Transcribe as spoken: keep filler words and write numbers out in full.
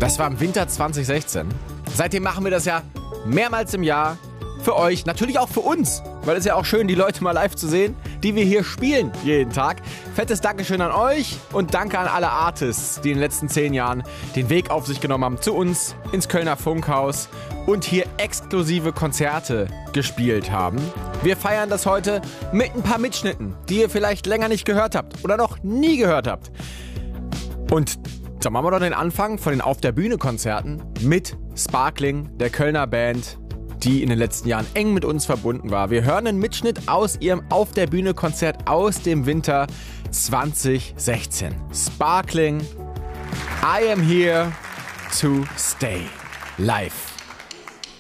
Das war im Winter zwanzig sechzehn. Seitdem machen wir das ja mehrmals im Jahr. Für euch, natürlich auch für uns. Weil es ist ja auch schön, die Leute mal live zu sehen, die wir hier spielen jeden Tag. Fettes Dankeschön an euch und danke an alle Artists, die in den letzten zehn Jahren den Weg auf sich genommen haben zu uns ins Kölner Funkhaus und hier exklusive Konzerte gespielt haben. Wir feiern das heute mit ein paar Mitschnitten, die ihr vielleicht länger nicht gehört habt oder noch nie gehört habt. Und dann machen wir doch den Anfang von den Auf der Bühne Konzerten mit Sparkling, der Kölner Band, die in den letzten Jahren eng mit uns verbunden war. Wir hören einen Mitschnitt aus ihrem Auf der Bühne Konzert aus dem Winter zwanzig sechzehn. Sparkling, I am here to stay. Live.